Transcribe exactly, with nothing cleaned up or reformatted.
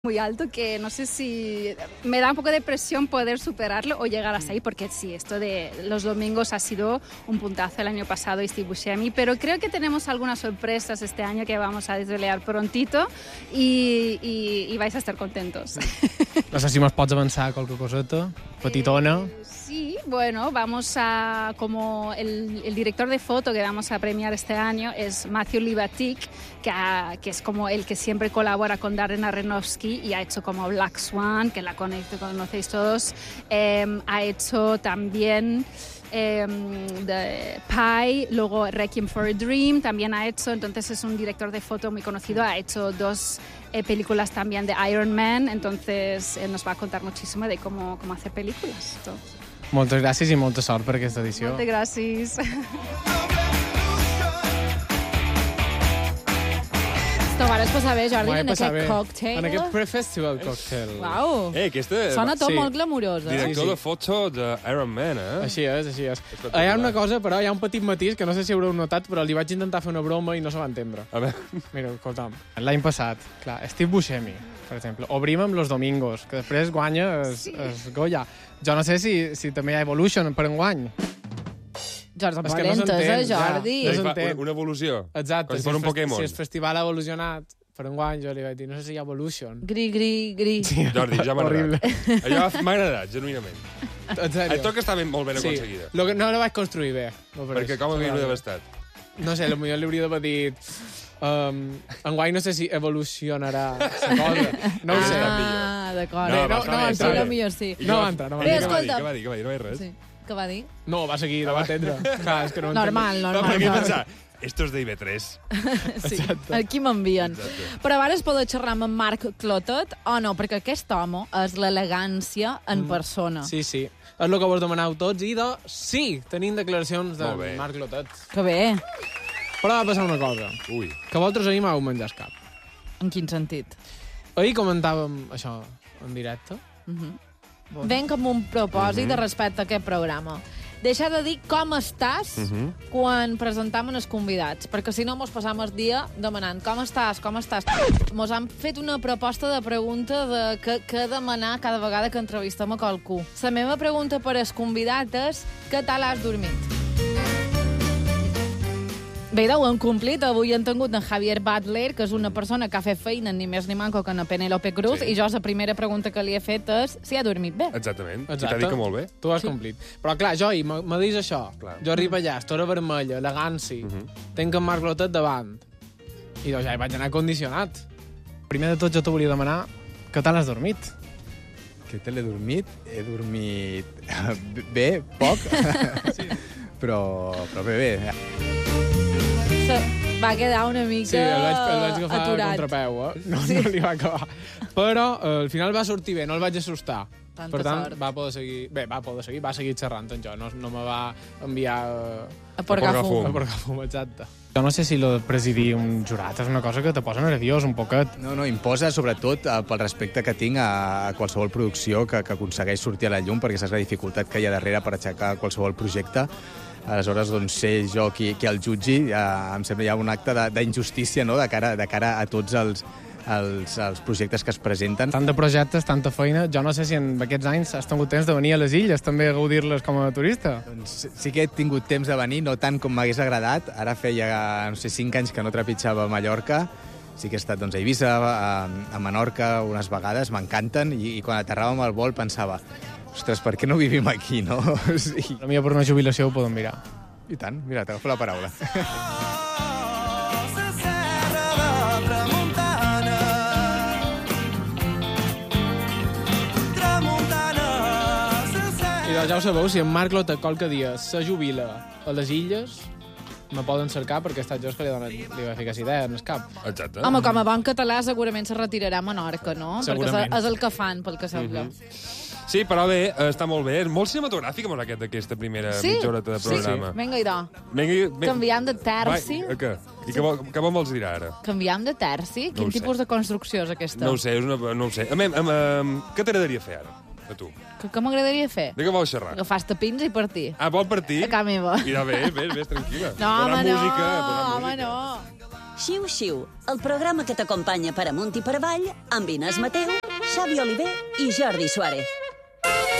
muy alto que no sé si me da un poco de presión poder superarlo o llegar hasta ahí, porque sí, esto de los domingos ha sido un puntazo el año pasado y Steve Buscemi, pero creo que tenemos algunas sorpresas este año que vamos a desvelar prontito y, y, y vais a estar contentos. No sé si nos pots avançar qualque coseta, petitona. Eh, sí, bueno, vamos a, como el, el director de foto que vamos a premiar este año es Matthew Libatic, que, ha, que es como el que siempre colabora con Darren Aronofsky y ha hecho como Black Swan, que la conocéis todos. Eh, ha hecho también eh, The Pie, luego Requiem for a Dream, también ha hecho, entonces es un director de foto muy conocido, ha hecho dos eh, películas también de Iron Man, entonces eh, nos va a contar muchísimo de cómo, cómo hacer películas. Tot. Moltes gràcies i molta sort per aquesta edició. Moltes gràcies. T'ho vares passar bé, Jordi, en aquest bé. cocktail. En aquest pre-festival cocktail. Uau. Eh, aquesta... Sona tot sí. molt glamurós, eh? Director Sí, sí. de foto d'Iron Man, eh? Així és, així és. Espectacular. Hi ha una cosa, però, hi ha un petit matís que no sé si haureu notat, però li vaig intentar fer una broma i no se va entendre. A veure... Mira, escolta'm, l'any passat, clar, Steve Buscemi, per exemple, obrim amb Los Domingos, que després guanya es, Sí. es Goya. Jo no sé si, si també hi ha Evolution per enguany. Jordi, És que no valentes, eh, s'entén, ja. Jordi? No Una, s'entén. una evolució. Exacte, Com si si, fos el un fes- Pokémon. si el festival ha evolucionat per enguany, jo li vaig dir, no sé si hi ha Evolution. Gri, gri, gri. Sí, Jordi, ja m'ha horrible. agradat. Allò m'ha agradat, genuïnament. En sèrio. El toc està ben, molt ben Sí, aconseguida. lo que no la vaig construir bé. No per Perquè això. com havia d'haver estat? No sé, potser li hauria d'haver dit... Um, enguany no sé si evolucionarà la cosa. No ho sé. Ah, d'acord. No, No, va, no, està no, bé, no, està bé. millor sí. I No què va entrar, no va I Bé, què entrar. va dir? escolta. Què va dir? Què va dir? No vaig res. Sí. Què va dir? No, va seguir, no va entendre. Clar, és que no Normal, No, normal. perquè normal. pensar, esto es de I B tres. Sí, aquí m'envien. Exacte. Però ara es poder xerrar amb en Marc Clotet o no? Perquè aquest home és l'elegància en persona. Sí, sí. És el que vos demaneu tots i de... Sí, tenim declaracions de Molt bé. Marc Lotet. Que bé. Però va passar una cosa. Ui. Que vosaltres ahir m'heu menjat cap. En quin sentit? Ahir comentàvem això en directe. Venc amb un propòsit de respecte a aquest programa. Deixar de dir com estàs quan presentam els convidats, perquè si no mos passam el dia demanant com estàs, com estàs. Mos han fet una proposta de pregunta de què, què demanar cada vegada que entrevistem a qualcú. La meva pregunta per als convidats és què tal has dormit? Bé, ho hem complit. Avui hem tingut en Javier Butler, que és una persona que ha fet feina ni més ni manco que en Penélope Cruz, Sí. i jo la primera pregunta que li he fet és si ha dormit bé. Exactament. I Exacte. t'ha dit que molt bé. Tu ho has complit. Però clar, jo ahir me, me dius això. Clar. Jo arribo allà, estora vermella, elegància, tenc en Marc Lotet davant. I doncs ja hi vaig anar condicionat. Primer de tot jo te volia demanar què tal has dormit? Què tal he dormit? He dormit bé, poc, sí. però, però bé, bé. Se va quedar una mica Sí, el vaig, el vaig agafar aturat. a contrapeu, eh? No, Sí. no li va acabar. Però eh, al final va sortir bé, no el vaig assustar. Tanta per tant, sort. va poder seguir... Bé, va poder seguir, va seguir xerrant amb jo. No, no me va enviar... Eh, A porgar A porgar fum. a porgar fum, exacte. Jo no sé si lo de presidir un jurat és una cosa que te posa nerviós un poquet. No, no, imposa sobretot eh, pel respecte que tinc a, a qualsevol producció que, que aconsegueix sortir a la llum, perquè saps la dificultat que hi ha darrere per aixecar qualsevol projecte. Aleshores, doncs, ser jo qui, qui el jutgi, ja, em sembla ja un acte de- d'injustícia, no?, de cara, de cara a tots els, els, els projectes que es presenten. Tant de projectes, tanta feina. Jo no sé si en aquests anys has tingut temps de venir a les illes també a gaudir-les com a turista. Doncs sí que he tingut temps de venir, no tant com m'hagués agradat. Ara feia, no sé, cinc anys que no trepitjava Mallorca. Sí que he estat doncs, a Eivissa, a, a Menorca, unes vegades, m'encanten, i, i quan aterràvem al vol pensava, ostres, per què no vivim aquí, no? Sí. La meva per una jubilació ho poden mirar. I tant, mira, t'agafo la paraula. I doncs ja ho sabeu, si en Marc Lotet qualque dia se jubila a les illes, me poden cercar perquè he estat jo que li, donat, li va ficar idea en el cap. Exacte. Home, com a bon català segurament se retirarà a Menorca, no? Perquè Segurament. és- és el que fan, pel que sembla. Sí, però bé, eh, està molt bé. És molt cinematogràfic amb aquest d'aquesta primera Sí? mitja horeta de Sí. programa. Vinga, idò. Vinga, vinga. Canviam de terci. Va, què? I què, vol- què vols dir ara? Canviam de terci? Quin ho sé. tipus de construcció és aquesta? No ho sé, és una, no ho sé. A mi, a, a, què t'agradaria fer ara, a tu? Que, què m'agradaria fer? De què vols xerrar? Agafar tapins i partir. Ah, vol partir? A casa meva. I de bé, bé, bé, tranquil·la. No, home, Posar no, música, posar home, música. no. Xiu Xiu, el programa que t'acompanya per amunt i per avall amb Inés Mateu, Xavi Oliver i Jordi Suárez.